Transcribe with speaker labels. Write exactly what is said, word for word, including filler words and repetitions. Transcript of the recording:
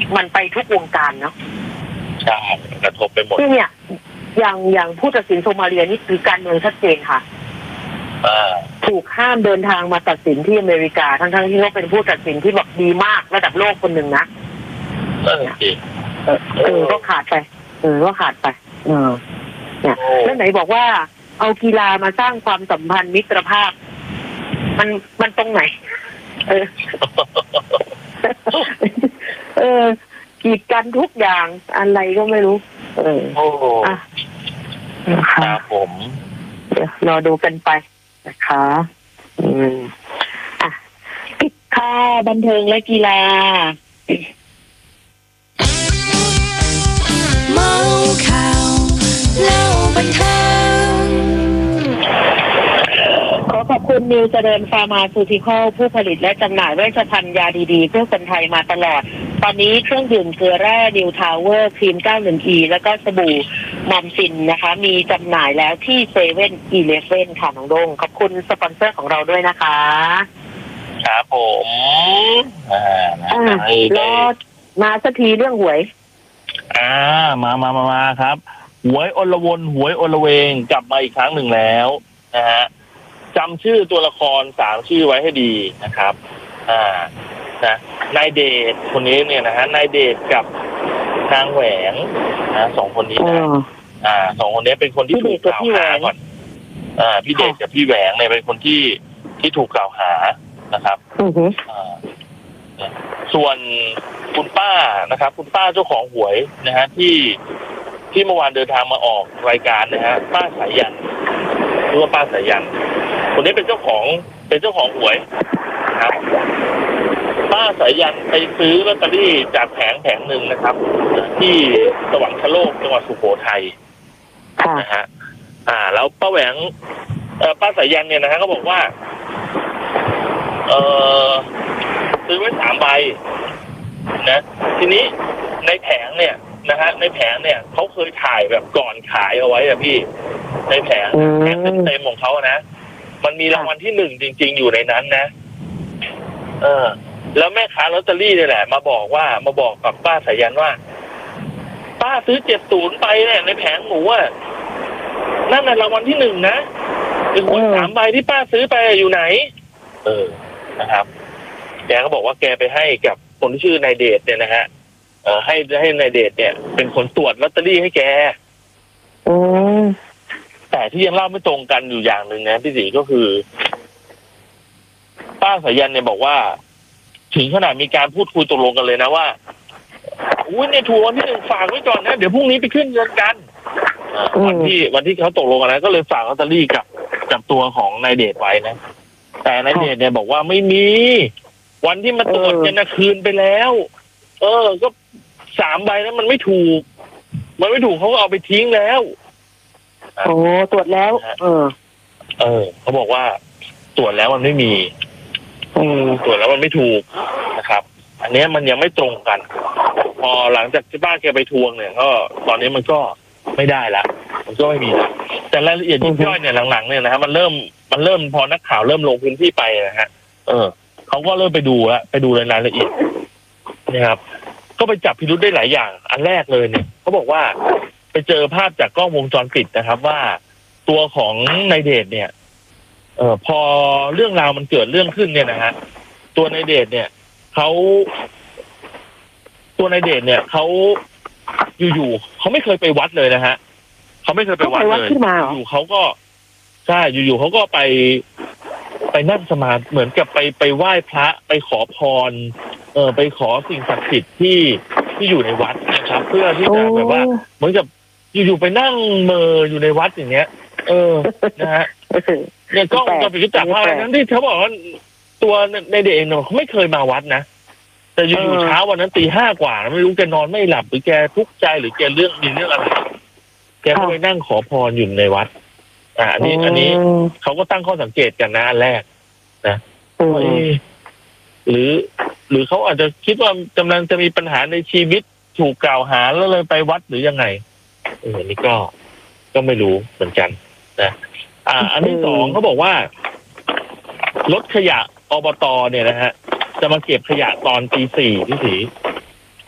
Speaker 1: มันไปทุกวงการเนาะ
Speaker 2: ใช่กระทบไปหมด
Speaker 1: เนี่ยอย่างอย่างผู้ตัดสินโซมาเลียนี่คือการเมืองชัดเจนค่ะถูกห้ามเดินทางมาตัดสินที่อเมริกาทั้งๆที่เขาเป็นผู้ตัดสินที่แบบดีมากระดับโลกคนหนึ่งนะ
Speaker 2: เออจริง
Speaker 1: เออก็ขาดไปเออก็ขาดไปเออเนี่ยแล้วไหนบอกว่าเอากีฬามาสร้างความสัมพันธ์มิตรภาพมันมันตรงไหนเออเออกีดกันทุกอย่างอะไรก็ไม่รู้เออ
Speaker 2: โอ้
Speaker 1: อ่ะ
Speaker 2: ครับผม
Speaker 1: เดี๋ยวรอดูกันไปนะคะอืมอ่ะปิดค่าบันเทิงและกีฬา
Speaker 3: เมาข่าวเล่าบันเทิง
Speaker 1: ขอขอบคุณนิวเจริญฟาร์มาซูติคอลผู้ผลิตและจำหน่ายเวชภัณฑ์ยาดีๆเพื่อคนไทยมาตลอดตอนนี้เครื่องดื่มเกลือแร่นิวทาวเวอร์ครีม เก้าสิบเอ็ด อี แล้วก็สบู่มอมซินนะคะมีจำหน่ายแล้วที่เซเว่นอีเลฟเว่นค่ะน้องโด่งขอบคุณสปอนเซอร์ของเราด้วยนะคะ
Speaker 2: ครับผม
Speaker 1: อ่ารอมาสักทีเรื่องหวย
Speaker 2: อ่ามามามามาครับหวยอลวนหวยอลเวงกลับมาอีกครั้งหนึ่งแล้วนะฮะจำชื่อตัวละครสามชื่อไว้ให้ดีนะครับอ่านะนายเดชคนนี้เนี่ยนะฮะนายเดชกับนางแหวงนะสองคนนี้นะอ่าสองคนนี้เป็นคนที่ถูกกล่าวหาก่อนอ่าพี่เดชกับพี่แหวงเนี่ยเป็นคนที่ที่ถูกกล่าวหานะครับอ่าส่วนคุณป้านะครับคุณป้าเจ้าของหวยนะฮะที่ที่เมื่อวานเดินทางมาออกรายการนะฮะป้าสายยันหรือว่าป้าสายยันคนนี้เป็นเจ้าของเป็นเจ้าของหวยครับป้าสายยันไปซื้อลอตเตอรี่จากแผงแผงหนึ่งนะครับที่สวรรคโลกจังหวัดสุโขทัยนะฮะอ่าแล้วป้าแหวงเอ่อป้าสายยันเนี่ยนะฮะก็บอกว่าเอ่อซื้อไว้สามใบนะทีนี้ในแผงเนี่ยนะฮะในแผงเนี่ยเขาเคยถ่ายแบบก่อนขายเอาไว้อะพี่ในแผงแผงเต็มๆของเขานะมันมีรางวัลที่หนึ่งจริงๆอยู่ในนั้นนะเออแล้วแม่ค้าลอตเตอรี่นี่แหละมาบอกว่ามาบอกกับป้าสายันว่าป้าซื้อเจ็ดศูนย์ไปเนี่ยในแผงหมูอ่ะนั่นน่ะรางวัลที่หนึ่งนะเป็นหวยสามใบที่ป้าซื้อไปอยู่ไหนเออนะครับแกก็บอกว่าแกไปให้กับคนที่ชื่อนายเดชเนี่ยนะฮะเอ่อให้ให้นายเดชเนี่ยเป็นคนตรวจลอตเตอรี่ให้แก
Speaker 1: อืม
Speaker 2: แต่ที่ยังเล่าไม่ตรงกันอยู่อย่างหนึ่งนะพี่ศรีก็คือป้าสายันเนี่ยบอกว่าถึงขนาดมีการพูดคุยตกลงกันเลยนะว่าอุ้ยในทัวร์วันที่หนึ่งฝากไว้ก่อนนะเดี๋ยวพรุ่งนี้ไปขึ้นเงินกันวันที่วันที่เขาตกลงกันนะก็เลยฝากลอตเตอรี่กับกับตัวของนายเดชไว้นะแต่นายเดชเนี่ยบอกว่าไม่มีวันที่มาตรวจเนี่ยนะคืนไปแล้วเออก็สามใบนั้นมันไม่ถูกมันไม่ถูกเขาก็เอาไปทิ้งแล้ว
Speaker 1: โอ้ตรวจแล้วเออ
Speaker 2: เออเขาบอกว่าตรวจแล้วมันไม่มีอืมตรวจแล้วมันไม่ถูกนะครับอันนี้มันยังไม่ตรงกันพอหลังจากที่บ้านแกไปทวงเนี่ยก็ตอนนี้มันก็ไม่ได้ละมันก็ไม่มีละแต่รายละเอียดยิบย่อยเนี่ยหลังๆเนี่ยนะฮะมันเริ่มมันเริ่มพอนักข่าวเริ่มลงพื้นที่ไปนะฮะเออเขาก็เริ่มไปดูละไปดูรายละเอียดนะครับก็ไปจับพิรุธได้หลายอย่างอันแรกเลยเนี่ยเขาบอกว่าไปเจอภาพจากกล้องวงจรปิดนะครับว่าตัวของนายเดชเนี่ยเออพอเรื่องราวมันเกิดเรื่องขึ้นเนี่ยนะฮะตัวนายเดชเนี่ยเขาตัวนายเดชเนี่ยเขาอยู่ๆเขาไม่เคยไปวัดเลยนะฮะเขาไม่เคยไปวัดเลยอยู่เขาก็ใช่อยู่ๆเขาก็ไปไปนั่งสมาธิเหมือนกับไปไปไหว้พระไปขอพรเออไปขอสิ่งศักดิ์สิทธิ์ที่ที่อยู่ในวัดนะครับเพื่อที่จะแบบว่าเหมือนกับอยู่ๆไปนั่งเมออยู่ในวัดอย่างเงี้ยเออนะฮะเนี่ยกล้องวงจรปิดจับภาพนั้นที่เขาบอกว่าตัวในเด็กเองเขาไม่เคยมาวัดนะแต่อยู่ๆเช้าวันนั้นตีห้ากว่าไม่รู้แกนอนไม่หลับหรือแกทุกข์ใจหรือแกเรื่องมีเรื่องอะไรแกก็ไปนั่งขอพรอยู่ในวัดอ่าอันนี้อันนี้เขาก็ตั้งข้อสังเกตกันนะอันแรกนะหรือหรือเขาอาจจะคิดว่ากำลังจะมีปัญหาในชีวิตถูกกล่าวหาแล้วเลยไปวัดหรือยังไงเออนี่ก็ก็ไม่รู้เหมือนกันนะอ่าอันที่สองเขาบอกว่ารถขยะอบตเนี่ยนะฮะจะมาเก็บขยะตอนตีสี่ที่สี่